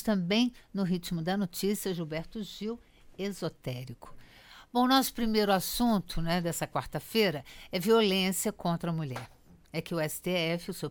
temos também, no Ritmo da Notícia, Gilberto Gil, Esotérico. Bom, nosso primeiro assunto, né, dessa quarta-feira é violência contra a mulher. É que o STF, o